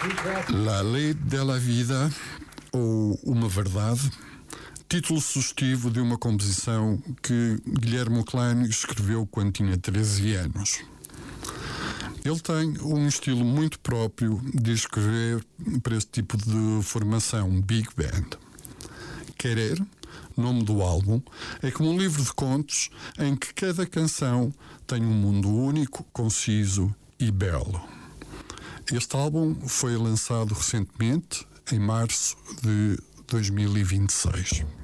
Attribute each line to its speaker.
Speaker 1: La Lei della Vida, ou Uma Verdade, título sugestivo de uma composição que Guillermo Klein escreveu quando tinha 13 anos. Ele tem um estilo muito próprio de escrever para este tipo de formação, Big Band. Querer, nome do álbum, é como um livro de contos em que cada canção tem um mundo único, conciso e belo. Este álbum foi lançado recentemente, em março de 2026.